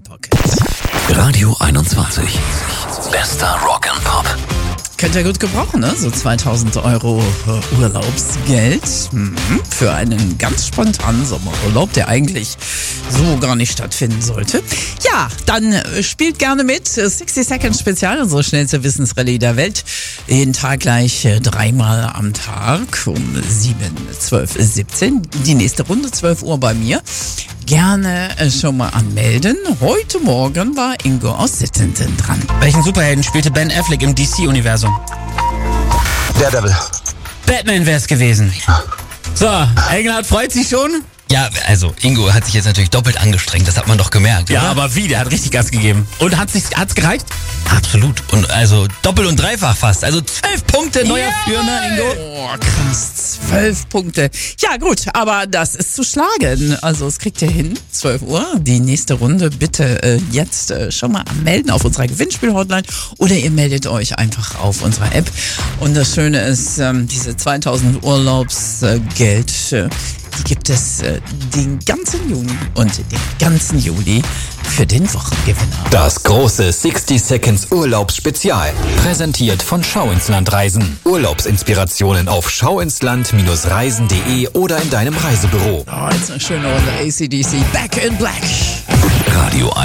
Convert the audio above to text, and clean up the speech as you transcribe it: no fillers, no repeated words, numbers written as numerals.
Pocket. Radio 21. Bester Rock and Pop. Könnt ihr gut gebrauchen, ne? So 2000 Euro Urlaubsgeld für einen ganz spontanen Sommerurlaub, der eigentlich so gar nicht stattfinden sollte. Ja, dann spielt gerne mit. 60 Seconds Spezial, unsere schnellste Wissensrallye der Welt. Jeden Tag gleich dreimal am Tag um 7, 12, 17. Die nächste Runde 12 Uhr bei mir. Gerne schon mal anmelden. Heute Morgen war Ingo aus Sittenden dran. Welchen Superhelden spielte Ben Affleck im DC-Universum? Daredevil. Batman wär's gewesen. So, Engelhardt freut sich schon? Ja, also Ingo hat sich jetzt natürlich doppelt angestrengt, das hat man doch gemerkt. Ja, oder? aber wie? Der hat richtig Gas gegeben. Und hat's gereicht? Absolut. Und also doppelt und dreifach fast. Also 12 Punkte, neuer Führer, Ingo. Oh, krass. 12 Punkte. Ja, gut, aber das ist zu schlagen. Also, es kriegt ihr hin. 12 Uhr. Die nächste Runde bitte jetzt schon mal anmelden auf unserer Gewinnspiel-Hotline oder ihr meldet euch einfach auf unserer App. Und das Schöne ist, diese 2000 Urlaubsgeld, die gibt es den ganzen Juni und den ganzen Juli für den Wochengewinner. Das große 60 Seconds Urlaubsspezial. Präsentiert von Schau ins Land Reisen. Urlaubsinspirationen auf schauinsland-reisen.de oder in deinem Reisebüro. Oh, jetzt eine schöne Runde AC/DC. Back in Black. Radio 1.